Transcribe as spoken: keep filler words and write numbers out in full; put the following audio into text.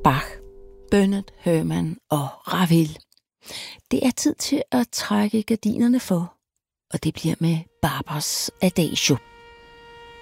Bach, Bernard Herrmann og Ravel. Det er tid til at trække gardinerne for, og det bliver med Barbers Adagio.